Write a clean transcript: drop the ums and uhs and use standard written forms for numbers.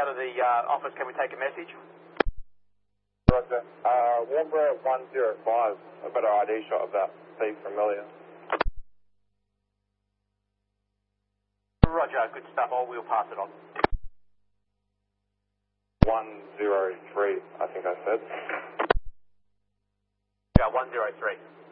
out of the office. Can we take a message? Roger. Warnbro 105. I've got an ID shot of that thief from earlier. Roger, good stuff. We'll pass it on. 103, I think I said. Yeah, 103.